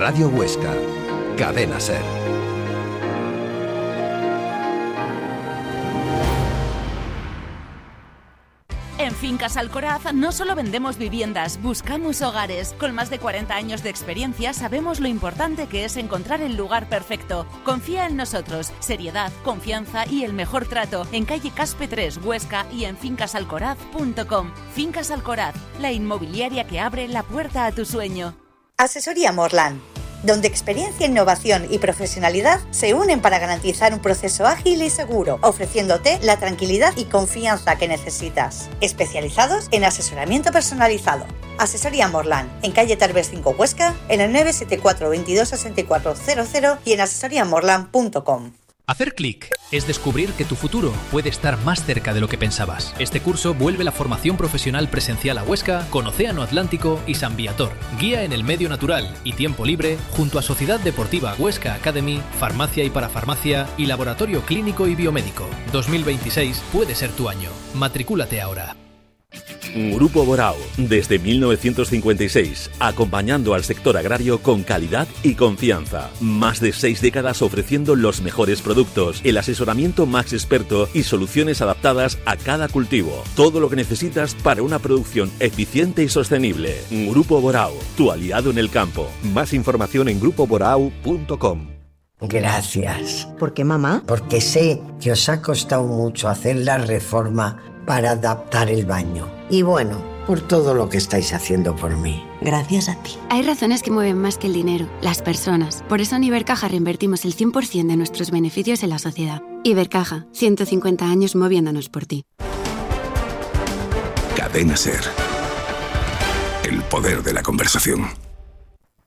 Radio Huesca. Cadena SER. En Fincas Alcoraz no solo vendemos viviendas, buscamos hogares. Con más de 40 años de experiencia sabemos lo importante que es encontrar el lugar perfecto. Confía en nosotros. Seriedad, confianza y el mejor trato. En calle Caspe 3, Huesca y en fincasalcoraz.com. Fincas Alcoraz, la inmobiliaria que abre la puerta a tu sueño. Asesoría Morlan, donde experiencia, innovación y profesionalidad se unen para garantizar un proceso ágil y seguro, ofreciéndote la tranquilidad y confianza que necesitas. Especializados en asesoramiento personalizado. Asesoría Morlan, en calle Tarbes 5 Huesca, en el 974 22 6400 y en asesoriamorlan.com. Hacer clic es descubrir que tu futuro puede estar más cerca de lo que pensabas. Este curso vuelve la formación profesional presencial a Huesca con Océano Atlántico y San Viator. Guía en el medio natural y tiempo libre junto a Sociedad Deportiva Huesca Academy, Farmacia y Parafarmacia y Laboratorio Clínico y Biomédico. 2026 puede ser tu año. Matricúlate ahora. Grupo Borao, desde 1956, acompañando al sector agrario con calidad y confianza. Más de 6 décadas ofreciendo los mejores productos, el asesoramiento más experto y soluciones adaptadas a cada cultivo. Todo lo que necesitas para una producción eficiente y sostenible. Grupo Borao, tu aliado en el campo. Más información en grupoborao.com. Gracias. ¿Por qué, mamá? Porque sé que os ha costado mucho hacer la reforma para adaptar el baño. Y bueno, por todo lo que estáis haciendo por mí. Gracias a ti. Hay razones que mueven más que el dinero, las personas. Por eso en Ibercaja reinvertimos el 100% de nuestros beneficios en la sociedad. Ibercaja, 150 años moviéndonos por ti. Cadena SER. El poder de la conversación.